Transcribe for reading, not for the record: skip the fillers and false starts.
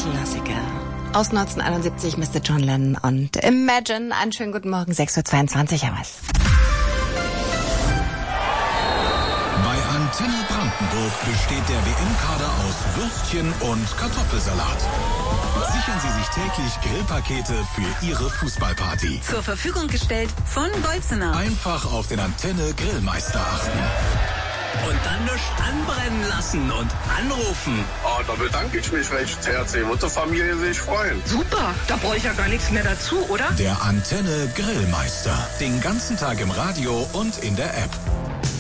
Klassiker. Aus 1971 Mr. John Lennon und Imagine. Einen schönen guten Morgen, 6:22 Uhr, Herr Weiß. Bei Antenne Brandenburg besteht der WM-Kader aus Würstchen und Kartoffelsalat. Sichern Sie sich täglich Grillpakete für Ihre Fußballparty. Zur Verfügung gestellt von Bolzener. Einfach auf den Antenne Grillmeister achten. Und dann nicht anbrennen lassen und anrufen. Oh, da bedanke ich mich recht herzlich. Wird die Familie sich freuen. Super, da brauche ich ja gar nichts mehr dazu, oder? Der Antenne Grillmeister. Den ganzen Tag im Radio und in der App.